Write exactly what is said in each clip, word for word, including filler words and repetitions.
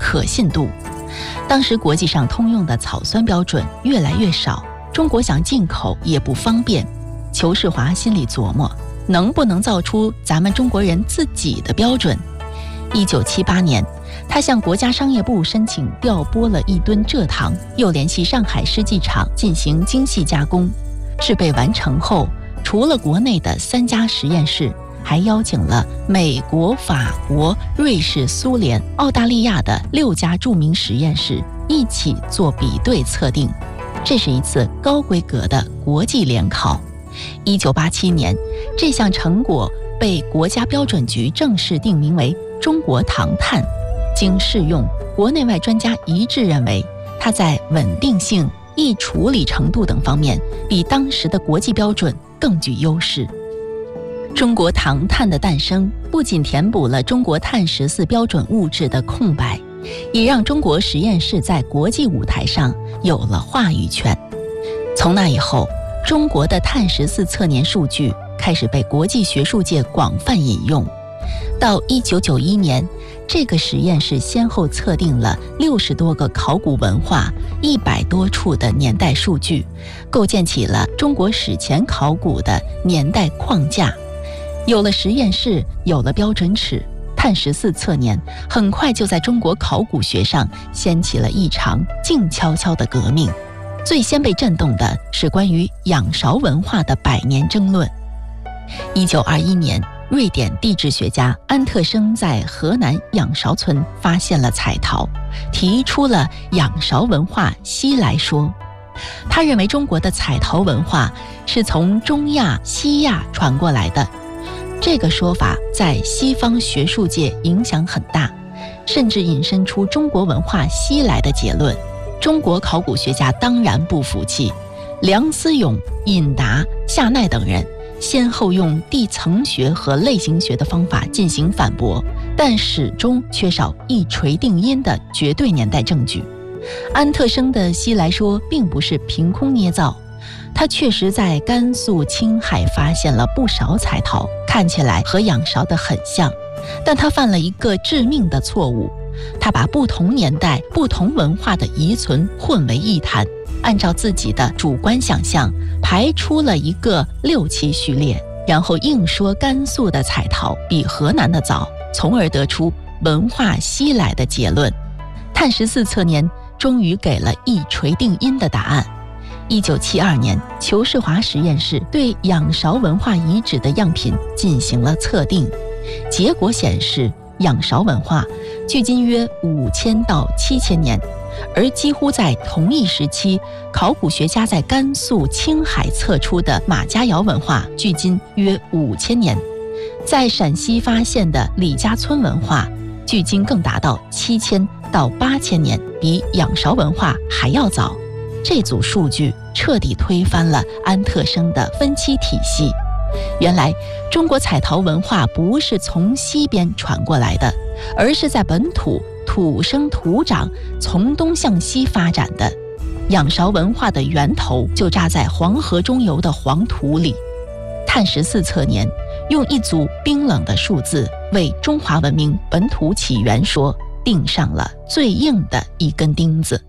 可信度。当时国际上通用的草酸标准越来越少，中国想进口也不方便。裘世华心里琢磨，能不能造出咱们中国人自己的标准？一九七八年，他向国家商业部申请调拨了一吨蔗糖，又联系上海世纪厂进行精细加工。制备完成后，除了国内的三家实验室，还邀请了美国、法国、瑞士、苏联、澳大利亚的六家著名实验室一起做比对测定。这是一次高规格的国际联考。一九八七年，这项成果被国家标准局正式定名为中国糖炭。经试用，国内外专家一致认为，它在稳定性、易处理程度等方面比当时的国际标准更具优势。中国糖炭的诞生不仅填补了中国碳十四标准物质的空白，也让中国实验室在国际舞台上有了话语权。从那以后，中国的碳十四测年数据开始被国际学术界广泛引用。到一九九一年，这个实验室先后测定了六十多个考古文化、一百多处的年代数据，构建起了中国史前考古的年代框架。有了实验室，有了标准尺，碳十四测年很快就在中国考古学上掀起了一场静悄悄的革命。最先被震动的是关于仰韶文化的百年争论。一九二一年，瑞典地质学家安特生在河南仰韶村发现了彩陶，提出了仰韶文化西来说。他认为中国的彩陶文化是从中亚、西亚传过来的。这个说法在西方学术界影响很大，甚至引申出中国文化西来的结论。中国考古学家当然不服气，梁思永、尹达、夏奈等人先后用地层学和类型学的方法进行反驳，但始终缺少一锤定音的绝对年代证据。安特生的西来说并不是凭空捏造，他确实在甘肃、青海发现了不少彩陶，看起来和仰韶的很像，但他犯了一个致命的错误，他把不同年代、不同文化的遗存混为一谈，按照自己的主观想象排出了一个六期序列，然后硬说甘肃的彩陶比河南的早，从而得出文化西来的结论。碳十四测年终于给了一锤定音的答案。一九七二年，裘世华实验室对仰韶文化遗址的样品进行了测定，结果显示仰韶文化距今约五千到七千年，而几乎在同一时期，考古学家在甘肃、青海测出的马家窑文化距今约五千年，在陕西发现的李家村文化距今更达到七千到八千年，比仰韶文化还要早。这组数据彻底推翻了安特生的分期体系。原来中国彩陶文化不是从西边传过来的，而是在本土土生土长，从东向西发展的。仰韶文化的源头就扎在黄河中游的黄土里。碳十四测年用一组冰冷的数字为中华文明本土起源说钉上了最硬的一根钉子。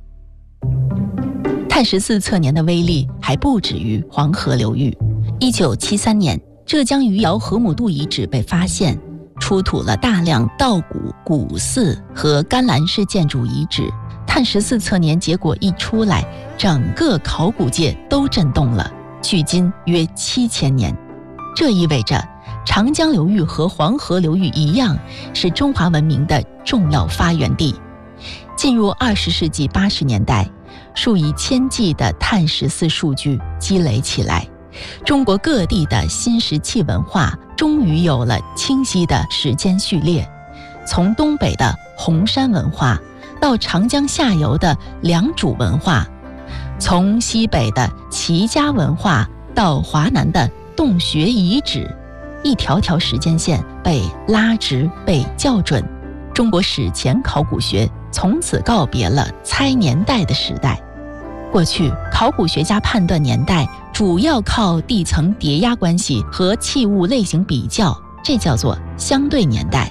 碳十四测年的威力还不止于黄河流域。一九七三年，浙江余姚河姆渡遗址被发现，出土了大量稻谷、古寺和甘蓝式建筑遗址。碳十四测年结果一出来，整个考古界都震动了，距今约七千年。这意味着长江流域和黄河流域一样，是中华文明的重要发源地。进入二十世纪八十年代，数以千计的碳十四数据积累起来，中国各地的新石器文化终于有了清晰的时间序列。从东北的红山文化到长江下游的良渚文化，从西北的齐家文化到华南的洞穴遗址，一条条时间线被拉直、被校准。中国史前考古学从此告别了猜年代的时代。过去考古学家判断年代主要靠地层叠压关系和器物类型比较，这叫做相对年代。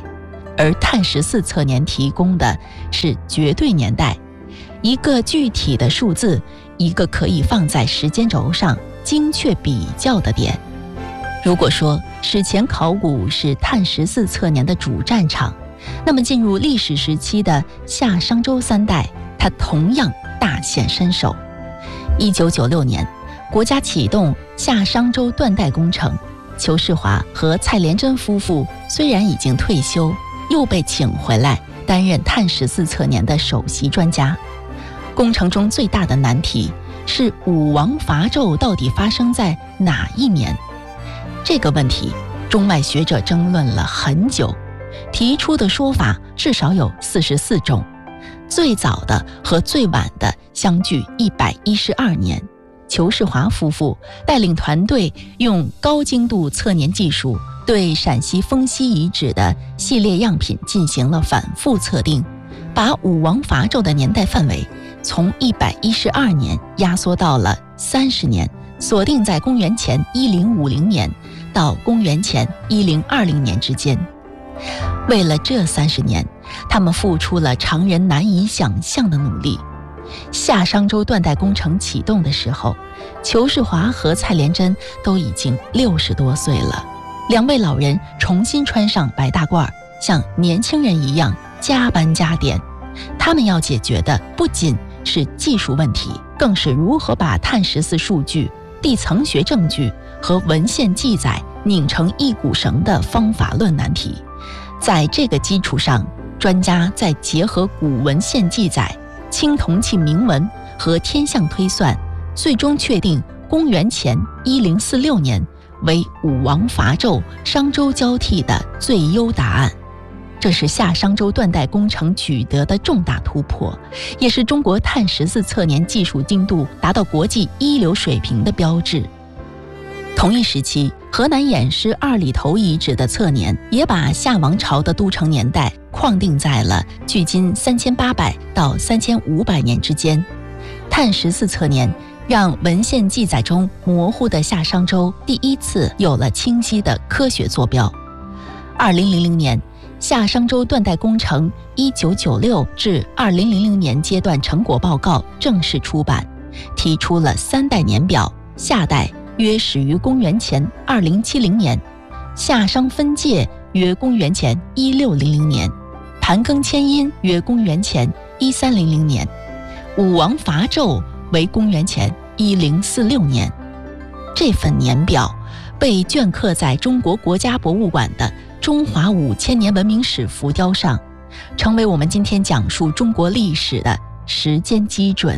而碳十四测年提供的是绝对年代，一个具体的数字，一个可以放在时间轴上精确比较的点。如果说史前考古是碳十四测年的主战场，那么进入历史时期的夏商周三代，它同样大显身手。一九九六年，国家启动夏商周断代工程，裘世华和蔡连珍夫妇虽然已经退休，又被请回来担任碳十四测年的首席专家。工程中最大的难题是武王伐纣到底发生在哪一年？这个问题，中外学者争论了很久，提出的说法至少有四十四种，最早的和最晚的相距一百一十二年。裘世华夫妇带领团队用高精度测年技术，对陕西丰西遗址的系列样品进行了反复测定，把武王伐纣的年代范围从一百一十二年压缩到了三十年，锁定在公元前一零五零年到公元前一零二零年之间。为了这三十年，他们付出了常人难以想象的努力。夏商周断代工程启动的时候，裘世华和蔡连珍都已经六十多岁了。两位老人重新穿上白大褂，像年轻人一样加班加点。他们要解决的不仅是技术问题，更是如何把碳十四数据、地层学证据和文献记载拧成一股绳的方法论难题。在这个基础上，专家再结合古文献记载、青铜器铭文和天象推算，最终确定公元前一零四六年为武王伐纣、商周交替的最优答案。这是夏商周断代工程取得的重大突破，也是中国碳十四测年技术精度达到国际一流水平的标志。同一时期，河南偃师二里头遗址的测年也把夏王朝的都城年代框定在了距今三千八百到三千五百年之间。碳十四测年让文献记载中模糊的夏商周第一次有了清晰的科学坐标。二零零零年，夏商周断代工程一九九六至二零零零年阶段成果报告正式出版，提出了三代年表，夏代约始于公元前二零七零年，夏商分界约公元前一六零零年，盘庚迁殷约公元前一三零零年，武王伐纣为公元前一零四六年。这份年表被镌刻在中国国家博物馆的中华五千年文明史浮雕上，成为我们今天讲述中国历史的时间基准。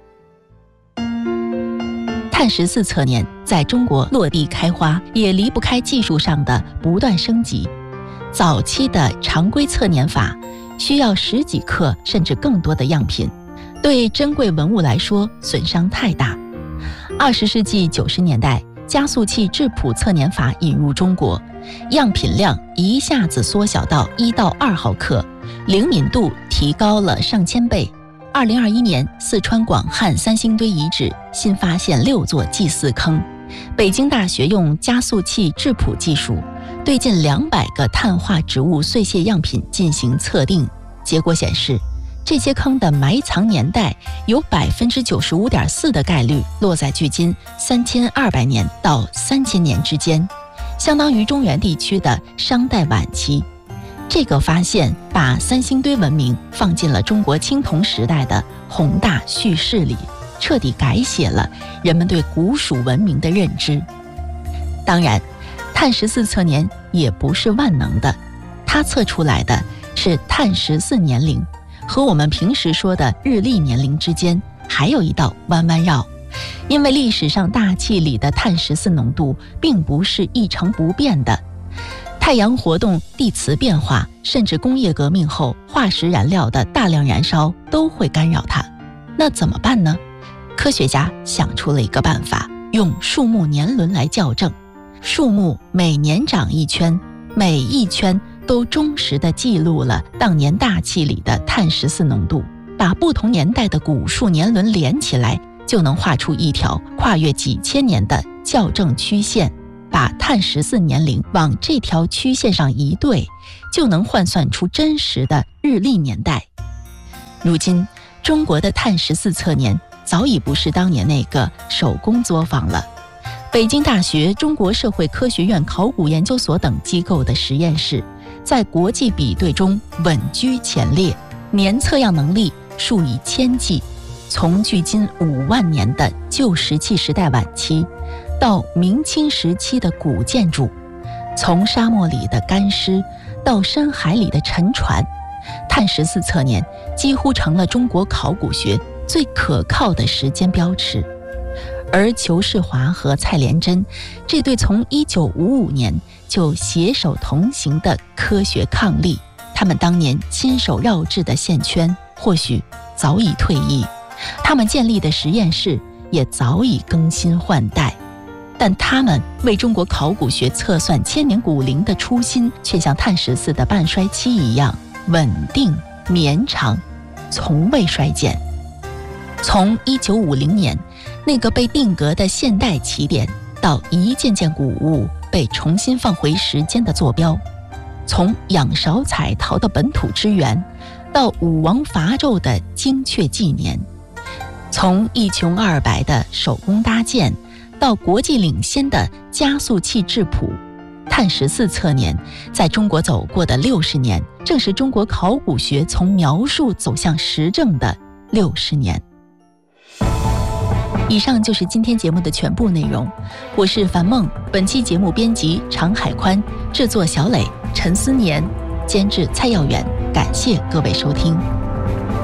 碳十四测年在中国落地开花，也离不开技术上的不断升级。早期的常规测年法需要十几克甚至更多的样品，对珍贵文物来说损伤太大。二十世纪九十年代，加速器质谱测年法引入中国，样品量一下子缩小到一到二毫克，灵敏度提高了上千倍。二零二一年，四川广汉三星堆遗址新发现六座祭祀坑，北京大学用加速器质谱技术对近两百个碳化植物碎屑样品进行测定，结果显示，这些坑的埋藏年代有百分之九十五点四的概率落在距今三千二百年到三千年之间，相当于中原地区的商代晚期。这个发现把三星堆文明放进了中国青铜时代的宏大叙事里，彻底改写了人们对古蜀文明的认知。当然，碳十四测年也不是万能的，它测出来的是碳十四年龄，和我们平时说的日历年龄之间还有一道弯弯绕。因为历史上大气里的碳十四浓度并不是一成不变的，太阳活动、地磁变化，甚至工业革命后化石燃料的大量燃烧都会干扰它。那怎么办呢？科学家想出了一个办法，用树木年轮来校正。树木每年长一圈，每一圈都忠实地记录了当年大气里的碳十四浓度，把不同年代的古树年轮连起来，就能画出一条跨越几千年的校正曲线，把把碳十四年龄往这条曲线上一对，就能换算出真实的日历年代。如今，中国的碳十四测年早已不是当年那个手工作坊了。北京大学、中国社会科学院考古研究所等机构的实验室，在国际比对中稳居前列，年测样能力数以千计。从距今五万年的旧石器时代晚期，到明清时期的古建筑，从沙漠里的干尸到深海里的沉船，碳十四测年几乎成了中国考古学最可靠的时间标尺。而裘世华和蔡连珍这对从一九五五年就携手同行的科学伉俪，他们当年亲手绕制的线圈或许早已退役，他们建立的实验室也早已更新换代，但他们为中国考古学测算千年古龄的初心，却像碳十四的半衰期一样稳定绵长，从未衰减。从一九五零年那个被定格的现代起点，到一件件古物被重新放回时间的坐标，从仰韶彩陶的本土之源，到武王伐纣的精确纪年，从一穷二白的手工搭建，到国际领先的加速器质谱，碳十四测年在中国走过的六十年，正是中国考古学从描述走向实证的六十年。以上就是今天节目的全部内容，我是樊梦，本期节目编辑常海宽，制作小磊、陈思年，监制蔡耀远，感谢各位收听。